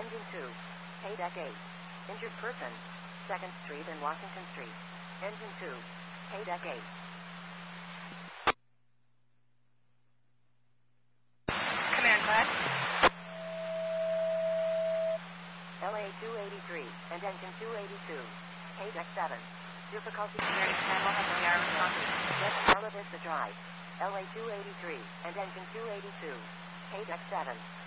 Engine 2. K-Deck 8. Injured person. 2nd Street and Washington Street. Engine 2. K-Deck 8. Command class. LA 283 and Engine 282. K-Deck 7. Difficulty United Channel, heavily air responses. West Carla Vista Drive. LA 283 and Engine 282. K-Deck 7.